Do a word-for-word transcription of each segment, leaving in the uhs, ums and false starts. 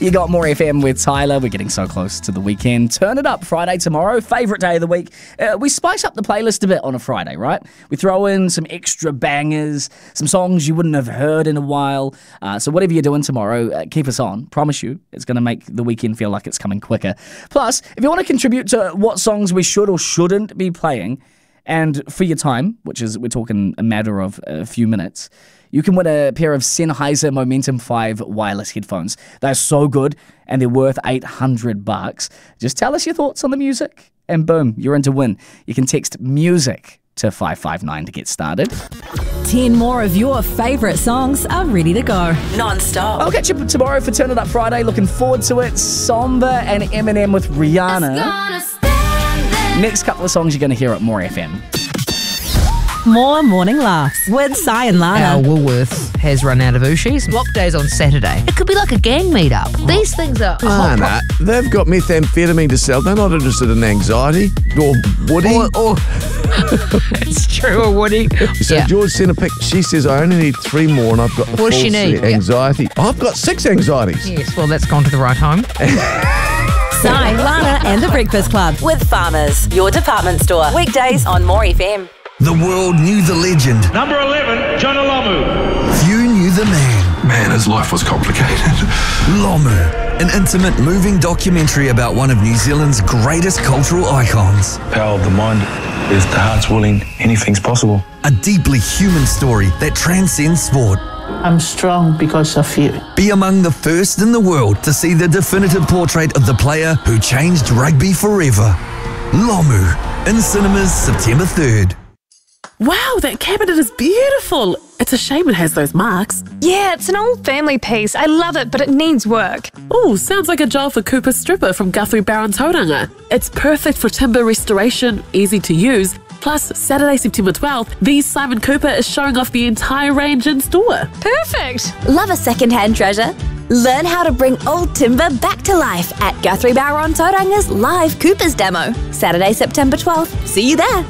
You got More F M with Tyler. We're getting so close to the weekend. Turn it up. Friday tomorrow. Favourite day of the week. Uh, we spice up the playlist a bit on a Friday, right? We throw in some extra bangers, some songs you wouldn't have heard in a while. Uh, so whatever you're doing tomorrow, uh, keep us on. Promise you, it's going to make the weekend feel like it's coming quicker. Plus, if you want to contribute to what songs we should or shouldn't be playing, and for your time, which is, we're talking a matter of a few minutes, you can win a pair of Sennheiser Momentum five wireless headphones. They're so good, and they're worth eight hundred bucks. Just tell us your thoughts on the music, and boom, you're in to win. You can text MUSIC to five five nine to get started. Ten more of your favourite songs are ready to go. Non-stop. I'll catch you tomorrow for Turn It Up Friday. Looking forward to it. Somber and Eminem with Rihanna. Next couple of songs you're going to hear at More F M. More morning laughs with Si and Lana. Our Woolworths has run out of Ooshies. Block day's on Saturday. It could be like a gang meet-up. These things are... Ah, nah, they've got methamphetamine to sell. They're not interested in anxiety or Woody. Or, or it's true, or Woody. So Yeah. George sent a pic. She says, I only need three more and I've got the What does full she need? set. Anxiety. I've got six anxieties. Yes, well, that's gone to the right home. Si, Lana and the Breakfast Club With Farmers, your department store. Weekdays on More F M. The world knew the legend. Number eleven, John Olomu. Few knew the man. Man, his life was complicated. Lomu, an intimate, moving documentary about one of New Zealand's greatest cultural icons. Power of the mind. If the heart's willing, anything's possible. A deeply human story that transcends sport. I'm strong because of you. Be among the first in the world to see the definitive portrait of the player who changed rugby forever. Lomu, in cinemas September third. Wow, that cabinet is beautiful. It's a shame it has those marks. Yeah, it's an old family piece. I love it, but it needs work. Oh, sounds like a job for Cooper Stripper from Guthrie Barron Tauranga. It's perfect for timber restoration, easy to use. Plus, Saturday, September twelfth, the Simon Cooper is showing off the entire range in store. Perfect. Love a second-hand treasure? Learn how to bring old timber back to life at Guthrie Barron Tauranga's live Coopers demo. Saturday, September twelfth. See you there.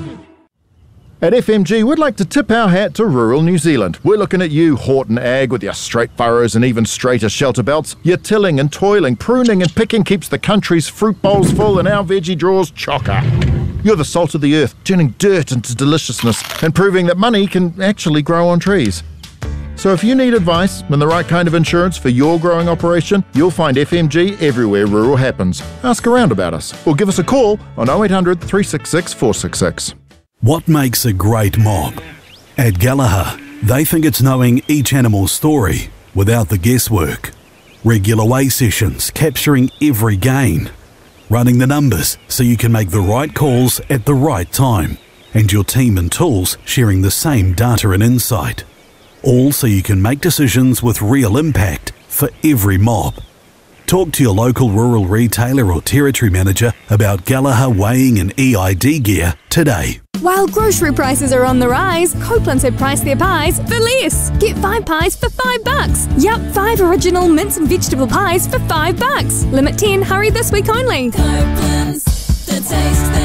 At F M G, we'd like to tip our hat to rural New Zealand. We're looking at you, Horton Ag, with your straight furrows and even straighter shelter belts. Your tilling and toiling, pruning and picking keeps the country's fruit bowls full and our veggie drawers chocker. You're the salt of the earth, turning dirt into deliciousness and proving that money can actually grow on trees. So if you need advice and the right kind of insurance for your growing operation, you'll find F M G everywhere rural happens. Ask around about us or give us a call on oh eight hundred, three six six, four six six. What makes a great mob? At Gallagher, they think it's knowing each animal's story without the guesswork. Regular weigh sessions capturing every gain. Running the numbers so you can make the right calls at the right time. And your team and tools sharing the same data and insight. All so you can make decisions with real impact for every mob. Talk to your local rural retailer or territory manager about Gallagher weighing and E I D gear today. While grocery prices are on the rise, Copeland's have priced their pies for less. Get five pies for five bucks. Yup, five original mince and vegetable pies for five bucks. Limit ten, hurry this week only. Copeland's, the taste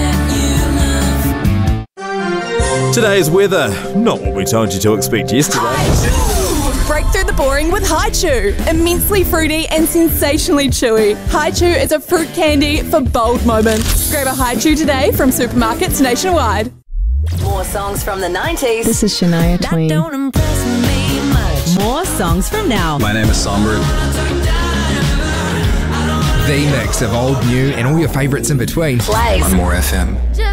that you love. Today's weather, not what we told you to expect yesterday. Break through the boring with Haichu. Immensely fruity and sensationally chewy. Haichu is a fruit candy for bold moments. Grab a Haichu today from supermarkets nationwide. More songs from the nineties. This is Shania Twain. Don't impress me much. More songs from now. My name is Sombra. The mix of old, new, and all your favourites in between. Plays On More F M.